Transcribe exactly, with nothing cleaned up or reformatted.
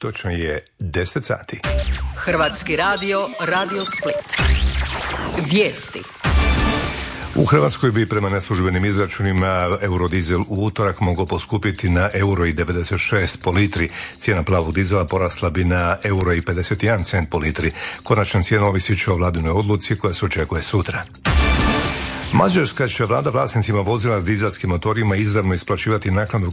Točno je deset sati. Hrvatski radio, Radio Split. Vijesti. U Hrvatskoj bi prema neslužbenim izračunima eurodizel u utorak mogao poskupiti na euro i devedeset šest po litri. Cijena plavog dizela porasla bi na euro i pedeset jedan cent po litri. Konačna cijena ovisit će o vladinoj odluci koja se očekuje sutra. Mađarska će vlada vlasnicima vozila s dizelskim motorima izravno isplaćivati naknadu